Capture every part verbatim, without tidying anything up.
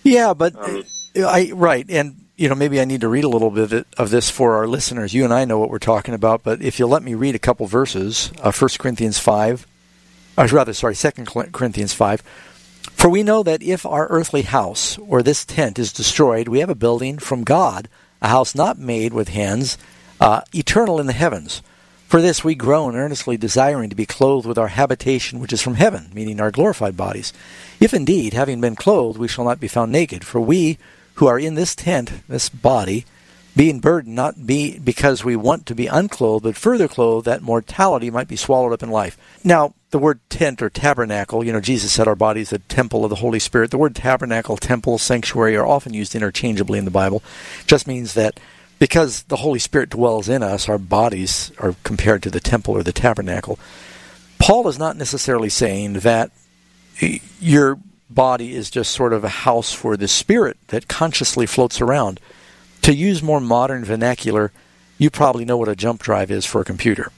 Yeah, but Um, I right, and you know maybe I need to read a little bit of this for our listeners. You and I know what we're talking about, but if you'll let me read a couple verses, uh, First Corinthians five, or rather, sorry, Second Corinthians five. For we know that if our earthly house or this tent is destroyed, we have a building from God, a house not made with hands, uh, eternal in the heavens. For this we groan, earnestly desiring to be clothed with our habitation which is from heaven, meaning our glorified bodies. If indeed, having been clothed, we shall not be found naked. For we who are in this tent, this body, being burdened, not be because we want to be unclothed, but further clothed, that mortality might be swallowed up in life. Now, the word tent or tabernacle, you know, Jesus said our body is the temple of the Holy Spirit. The word tabernacle, temple, sanctuary are often used interchangeably in the Bible. It just means that because the Holy Spirit dwells in us, our bodies are compared to the temple or the tabernacle. Paul is not necessarily saying that your body is just sort of a house for the spirit that consciously floats around. To use more modern vernacular, you probably know what a jump drive is for a computer.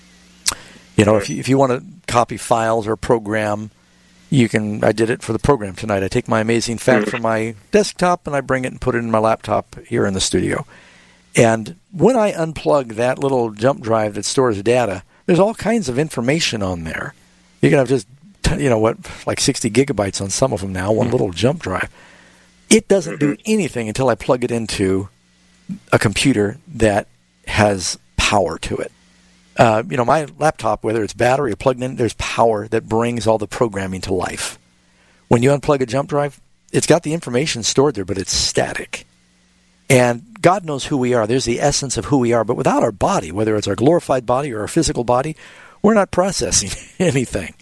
You know, if you, if you want to copy files or program, you can. I did it for the program tonight. I take my Amazing Fact from my desktop and I bring it and put it in my laptop here in the studio. And when I unplug that little jump drive that stores data, there's all kinds of information on there. You can have just, you know what, like sixty gigabytes on some of them now, one little jump drive. It doesn't do anything until I plug it into a computer that has power to it. Uh, you know, my laptop, whether it's battery or plugged in, there's power that brings all the programming to life. When you unplug a jump drive, it's got the information stored there, but it's static. And God knows who we are. There's the essence of who we are. But without our body, whether it's our glorified body or our physical body, we're not processing anything.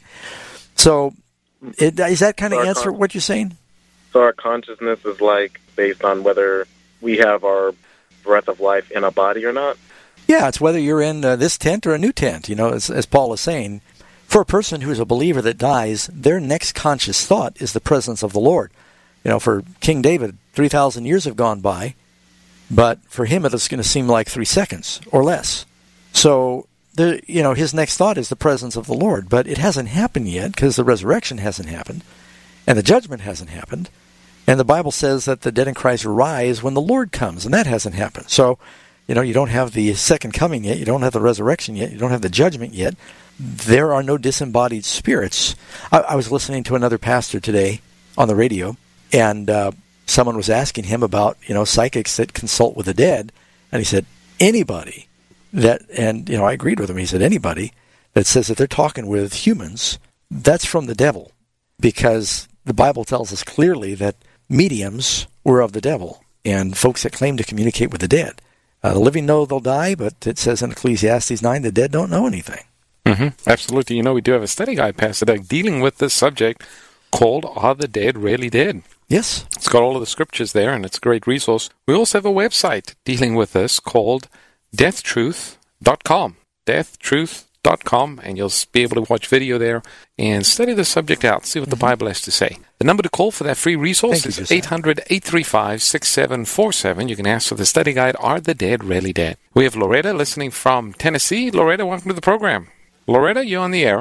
So it, does that kind of so answer con- what you're saying? So our consciousness is like based on whether we have our breath of life in a body or not? Yeah, it's whether you're in uh, this tent or a new tent. You know, as, as Paul is saying, for a person who is a believer that dies, their next conscious thought is the presence of the Lord. You know, for King David, three thousand years have gone by, but for him it's going to seem like three seconds or less. So, the, you know, his next thought is the presence of the Lord, but it hasn't happened yet because the resurrection hasn't happened, and the judgment hasn't happened, and the Bible says that the dead in Christ rise when the Lord comes, and that hasn't happened. So, you know, you don't have the second coming yet, you don't have the resurrection yet, you don't have the judgment yet. There are no disembodied spirits. I, I was listening to another pastor today on the radio, and uh, someone was asking him about, you know, psychics that consult with the dead, and he said, anybody that, and, you know, I agreed with him, he said, anybody that says that they're talking with humans, that's from the devil, because the Bible tells us clearly that mediums were of the devil, and folks that claim to communicate with the dead. Uh, the living know they'll die, but it says in Ecclesiastes nine, the dead don't know anything. Mm-hmm. Absolutely. You know, we do have a study guide, Pastor Doug, dealing with this subject called Are the Dead Really Dead? Yes. It's got all of the scriptures there, and it's a great resource. We also have a website dealing with this called death truth dot com. death truth dot com, and you'll be able to watch video there and study the subject out, see what mm-hmm. the Bible has to say. The number to call for that free resource Thank is eight hundred, eight three five, six seven four seven. You can ask for the study guide, Are the Dead Really Dead? We have Loretta listening from Tennessee. Loretta, welcome to the program. Loretta, you're on the air.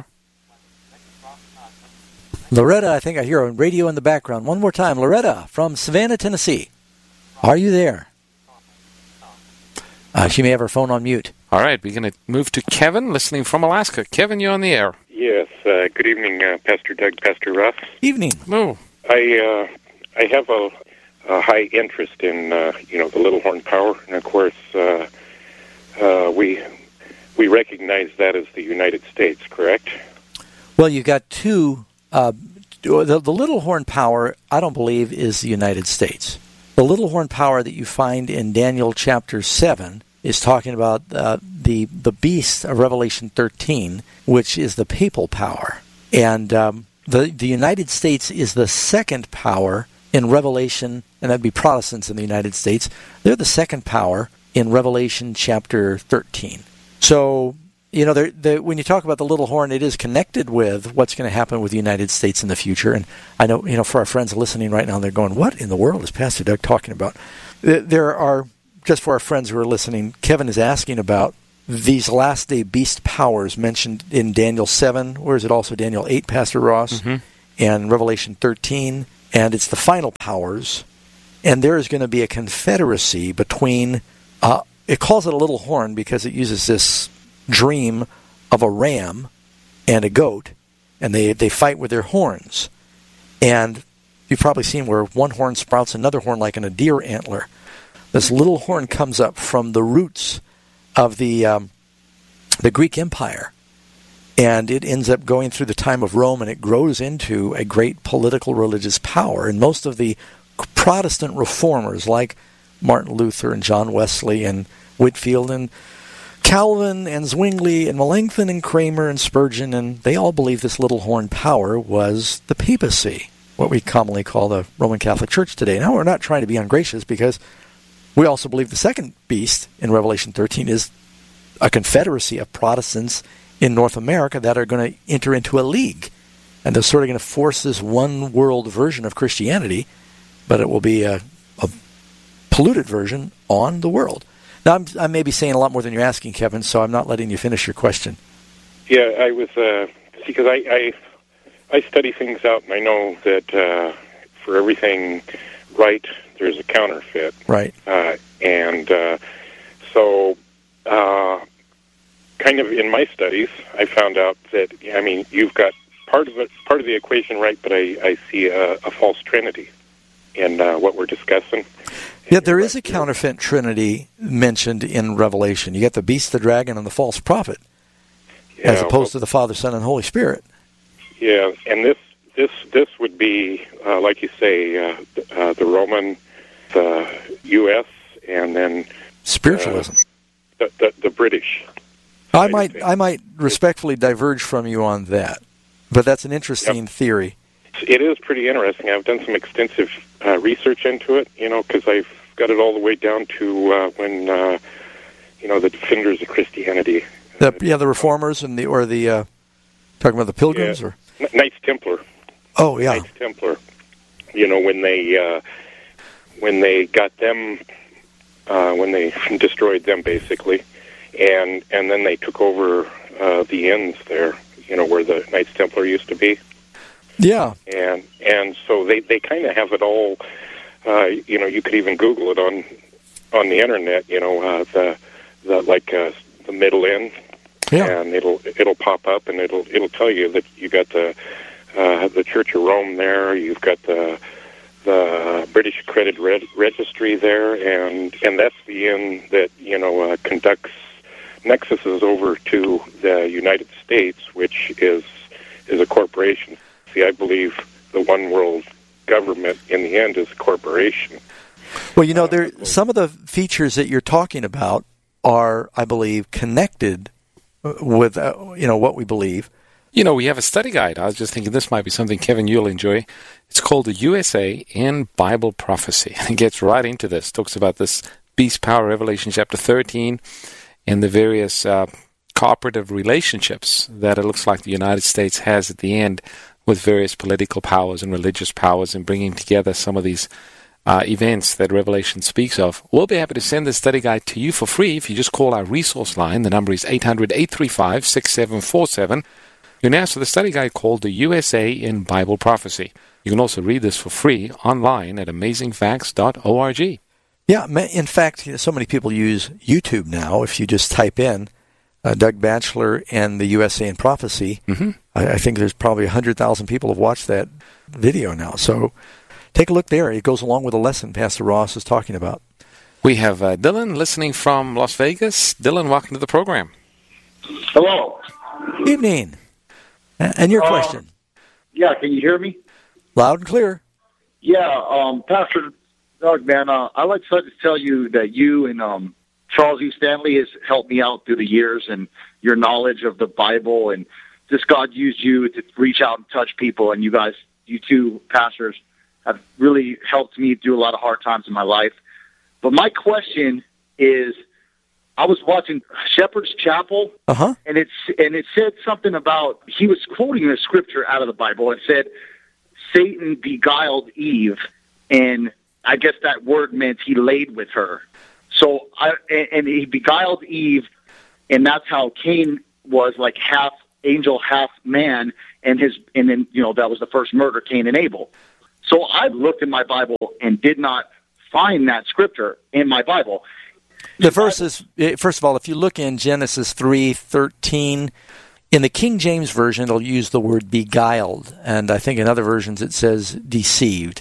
Loretta, I think I hear a radio in the background. One more time. Loretta from Savannah, Tennessee. Are you there? Uh, she may have her phone on mute. All right, we're going to move to Kevin listening from Alaska. Kevin, you're on the air. Yes, uh, good evening, uh, Pastor Doug, Pastor Russ. Evening. Oh. I uh, I have a, a high interest in uh, you know the Little Horn Power, and of course uh, uh, we we recognize that as the United States, correct? Well, you got two. Uh, the, the Little Horn Power, I don't believe, is the United States. The Little Horn Power that you find in Daniel chapter seven is talking about uh, the the beast of Revelation thirteen, which is the papal power. And um, the, the United States is the second power in Revelation, and that'd be Protestants in the United States. They're the second power in Revelation chapter thirteen. So, you know, they're, they're, when you talk about the Little Horn, it is connected with what's going to happen with the United States in the future. And I know, you know, for our friends listening right now, they're going, what in the world is Pastor Doug talking about? There are, just for our friends who are listening, Kevin is asking about these last day beast powers mentioned in Daniel seven, or is it also Daniel eight, Pastor Ross, mm-hmm. and Revelation thirteen. and it's the final powers, and there is going to be a confederacy between, uh, it calls it a little horn because it uses this dream of a ram and a goat, and they, they fight with their horns. And you've probably seen where one horn sprouts another horn like in a deer antler. This little horn comes up from the roots of the um, the Greek Empire, and it ends up going through the time of Rome, and it grows into a great political religious power. And most of the Protestant reformers, like Martin Luther and John Wesley and Whitefield and Calvin and Zwingli and Melanchthon and Kramer and Spurgeon, and they all believe this little horn power was the papacy, what we commonly call the Roman Catholic Church today. Now, we're not trying to be ungracious, because we also believe the second beast in Revelation thirteen is a confederacy of Protestants in North America that are going to enter into a league. And they're sort of going to force this one world version of Christianity, but it will be a, a polluted version on the world. Now, I'm, I may be saying a lot more than you're asking, Kevin, so I'm not letting you finish your question. Yeah, I was, uh, because I, I, I study things out, and I know that uh, for everything right, there's a counterfeit. Right. Uh, and uh, so... Uh, kind of in my studies, I found out that, I mean, you've got part of it, part of the equation right, but I, I see a, a false trinity in uh, what we're discussing. Yeah, there is a counterfeit trinity mentioned in Revelation. You get the beast, the dragon, and the false prophet, yeah, as opposed well, to the Father, Son, and Holy Spirit. Yeah, and this this this would be, uh, like you say, uh, uh, the Roman, the U S, and then spiritualism. Uh, The, the, the British. I might I might respectfully diverge from you on that, but that's an interesting Yep. theory. It is pretty interesting. I've done some extensive uh, research into it, you know, because I've got it all the way down to uh, when, uh, you know, the defenders of Christianity. The, yeah, the Reformers and the or the uh, talking about the Pilgrims, Yeah. or Knights Templar. oh yeah, Knights Templar. You know, when they uh, when they got them. Uh, when they destroyed them, basically, and and then they took over uh, the inns there, you know, where the Knights Templar used to be. yeah, And and so they, they kind of have it all. Uh, you know, you could even Google it on on the internet. You know, uh, the the like uh, the Middle Inn, yeah. and it'll it'll pop up and it'll it'll tell you that you got the uh, the Church of Rome there. You've got the the British Accredited Re- Registry there, and and that's the inn that, you know, uh, conducts nexuses over to the United States, which is is a corporation. See, I believe the one world government in the end is a corporation. Well, you know, there some of the features that you're talking about are, I believe, connected with uh, you know what we believe. You know, we have a study guide. I was just thinking this might be something, Kevin, you'll enjoy. It's called The U S A in Bible Prophecy. It gets right into this. Talks about this beast power, Revelation chapter thirteen, and the various uh, cooperative relationships that it looks like the United States has at the end with various political powers and religious powers, and bringing together some of these uh, events that Revelation speaks of. We'll be happy to send this study guide to you for free if you just call our resource line. The number is eight hundred, eight three five, six seven four seven. You can ask for the study guide called The U S A in Bible Prophecy. You can also read this for free online at amazing facts dot org. Yeah, in fact, so many people use YouTube now. If you just type in uh, Doug Batchelor and the U S A in Prophecy, Mm-hmm. I, I think there's probably one hundred thousand people have watched that video now. So take a look there. It goes along with the lesson Pastor Ross is talking about. We have uh, Dylan listening from Las Vegas. Dylan, welcome to the program. Hello. Evening. And your Uh, question? Yeah, can you hear me? Loud and clear. Yeah, um, Pastor Doug, man, uh, I'd like to tell you that you and um, Charles E. Stanley has helped me out through the years, and your knowledge of the Bible, and just God used you to reach out and touch people, and you guys, you two pastors, have really helped me through a lot of hard times in my life. But my question is, I was watching Shepherd's Chapel, Uh-huh. and it's and it said something about, he was quoting a scripture out of the Bible, and said Satan beguiled Eve, and I guess that word meant he laid with her. So I and, and he beguiled Eve, and that's how Cain was like half angel, half man, and his and then you know that was the first murder, Cain and Abel. So I looked in my Bible and did not find that scripture in my Bible. The verse is, first of all, if you look in Genesis three thirteen, in the King James Version, it'll use the word beguiled, and I think in other versions it says deceived.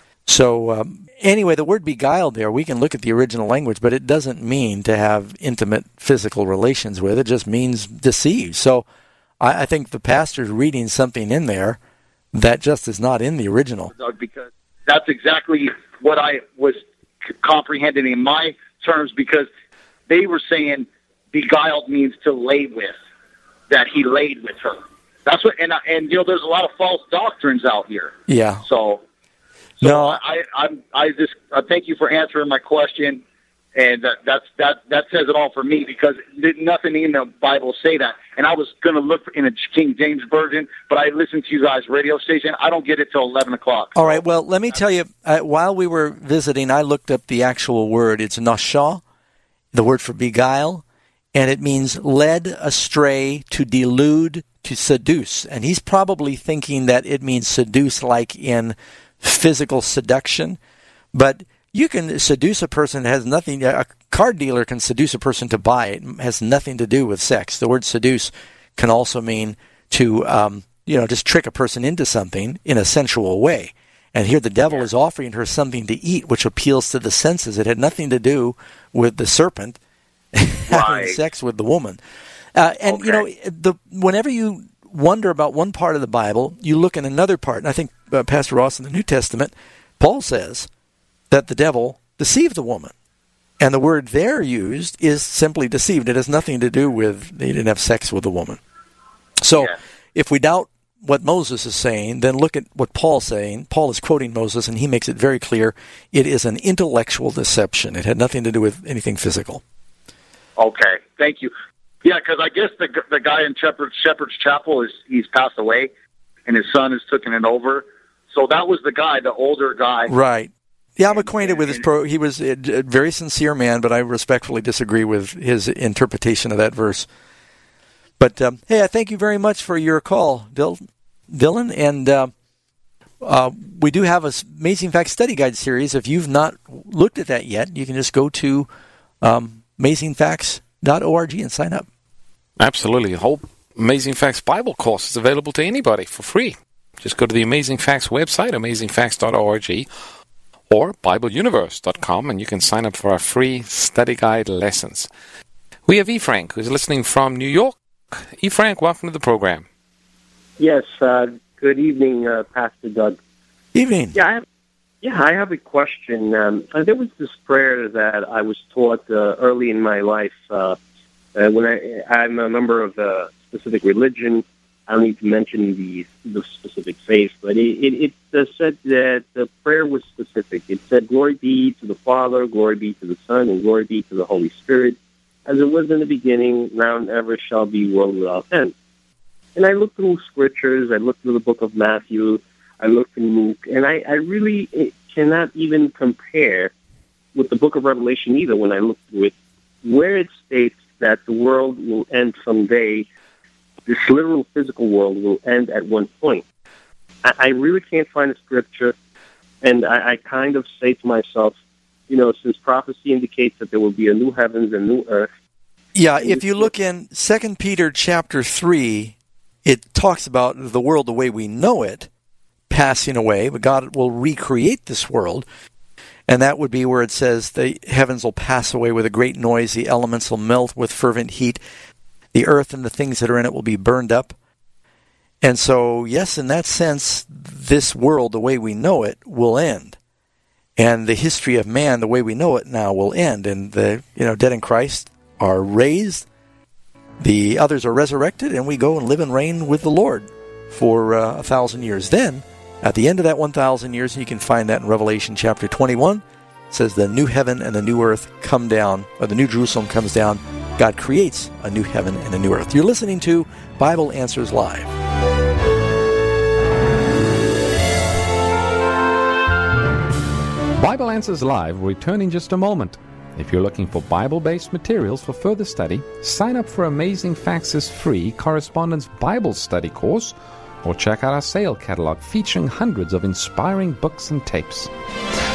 So um, anyway, the word beguiled there, we can look at the original language, but it doesn't mean to have intimate physical relations with. It just means deceived. So I, I think the pastor's reading something in there that just is not in the original. Because that's exactly what I was comprehending in my terms, because they were saying beguiled means to lay with, that he laid with her. That's what, and and you know, there's a lot of false doctrines out here. Yeah. So, so no, I I I just I thank you for answering my question, and that that's that that says it all for me, because nothing in the Bible say that. And I was going to look in a King James Version, but I listened to you guys' radio station. I don't get it till eleven o'clock. All right. Well, let me tell you. Uh, while we were visiting, I looked up the actual word. It's nashah, the word for beguile. And it means led astray, to delude, to seduce. And he's probably thinking that it means seduce like in physical seduction. But you can seduce a person that has nothing, a card dealer can seduce a person to buy. It has nothing to do with sex. The word seduce can also mean to, um, you know, just trick a person into something in a sensual way. And here the devil is offering her something to eat, which appeals to the senses. It had nothing to do with the serpent having right. sex with the woman. Uh, and, okay. you know, the whenever you wonder about one part of the Bible, you look in another part. And I think, uh, Pastor Ross, in the New Testament, Paul says that the devil deceived the woman. And the word there used is simply deceived. It has nothing to do with they didn't have sex with the woman. So yeah. if we doubt what Moses is saying, then look at what Paul's saying. Paul is quoting Moses, and he makes it very clear it is an intellectual deception. It had nothing to do with anything physical. Okay, thank you. Yeah, because I guess the the guy in Shepherd, Shepherd's Chapel is he's passed away, and his son has taken it over. So that was the guy, the older guy. Right. Yeah, I'm acquainted with his pro. He was a very sincere man, but I respectfully disagree with his interpretation of that verse. But um, hey, I thank you very much for your call, Bill, Dylan, and uh, uh, we do have a Amazing Facts Study Guide series. If you've not looked at that yet, you can just go to um, amazing facts dot org and sign up. Absolutely. The whole Amazing Facts Bible course is available to anybody for free. Just go to the Amazing Facts website, amazing facts dot org, or bible universe dot com, and you can sign up for our free study guide lessons. We have E. Frank, who's listening from New York. E. Frank, welcome to the program. Yes, uh, good evening, uh, Pastor Doug. Evening. Yeah, I have, yeah, I have a question. Um, uh, there was this prayer that I was taught uh, early in my life. Uh, uh, when I, I'm a member of a specific religion. I don't need to mention the the specific faith, but it, it, it uh, said that the prayer was specific. It said, "Glory be to the Father, glory be to the Son, and glory be to the Holy Spirit, as it was in the beginning, now and ever shall be, world without end." And I looked through scriptures. I looked through the book of Matthew. I looked through Luke, and I, I really it cannot even compare with the book of Revelation either. When I look through it, where it states that the world will end someday. This literal physical world will end at one point. I, I really can't find a scripture, and I, I kind of say to myself, you know, since prophecy indicates that there will be a new heavens and new earth. Yeah, if you look in Second Peter chapter three, it talks about the world the way we know it passing away, but God will recreate this world. And that would be where it says the heavens will pass away with a great noise, the elements will melt with fervent heat, the earth and the things that are in it will be burned up. And so, yes, in that sense, this world, the way we know it, will end. And the history of man, the way we know it now, will end. And the you know dead in Christ are raised, the others are resurrected, and we go and live and reign with the Lord for uh, a thousand years. Then, at the end of that one thousand years, and you can find that in Revelation chapter twenty-one, it says the new heaven and the new earth come down, or the new Jerusalem comes down. God creates a new heaven and a new earth. You're listening to Bible Answers Live. Bible Answers Live will return in just a moment. If you're looking for Bible-based materials for further study, sign up for Amazing Facts' free Correspondence Bible Study course or check out our sale catalog featuring hundreds of inspiring books and tapes.